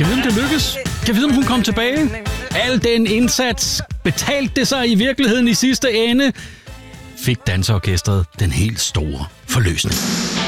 Kan vide, om det lykkes? Kan vide, om hun kom tilbage? Al den indsats, betalte det sig i virkeligheden i sidste ende? Fik danseorkestret den helt store forløsning?